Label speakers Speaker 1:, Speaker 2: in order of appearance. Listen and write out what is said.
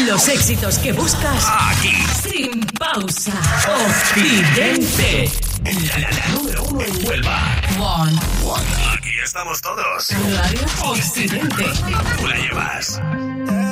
Speaker 1: Los éxitos que buscas
Speaker 2: aquí,
Speaker 1: sin pausa. Occidente.
Speaker 2: La número 1 en Huelva.
Speaker 1: One.
Speaker 2: Aquí estamos todos.
Speaker 1: Radio Occidente.
Speaker 2: Tú la llevas.